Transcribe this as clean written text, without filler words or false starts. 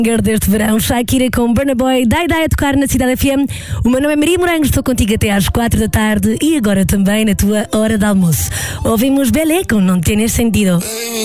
Deste verão, Shakira com Burna Boy, Dai Dai a tocar na Cidade FM. O meu nome é Maria Morango, estou contigo até às 4 da tarde e agora também na tua hora de almoço. Ouvimos Belé com Não Tienes Sentido.